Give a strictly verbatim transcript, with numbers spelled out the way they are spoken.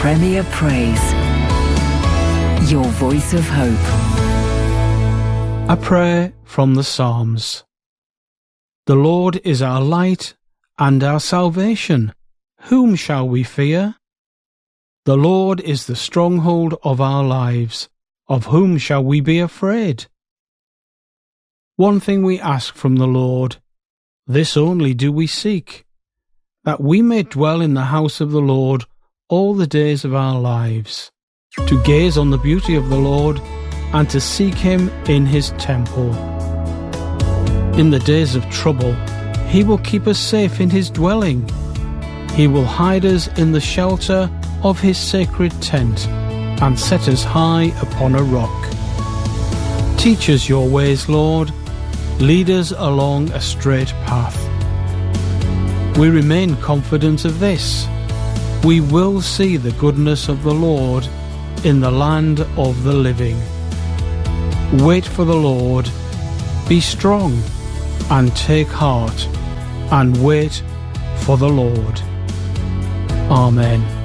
Premier Praise. Your voice of hope. A prayer from the Psalms. The Lord is our light and our salvation. Whom shall we fear? The Lord is the stronghold of our lives. Of whom shall we be afraid? One thing we ask from the Lord, this only do we seek, that we may dwell in the house of the Lord all the days of our lives, to gaze on the beauty of the Lord and to seek him in his temple. In the days of trouble, he will keep us safe in his dwelling. He will hide us in the shelter of his sacred tent and set us high upon a rock. Teach us your ways, Lord. Lead us along a straight path. We remain confident of this. We will see the goodness of the Lord in the land of the living. Wait for the Lord. Be strong and take heart and wait for the Lord. Amen.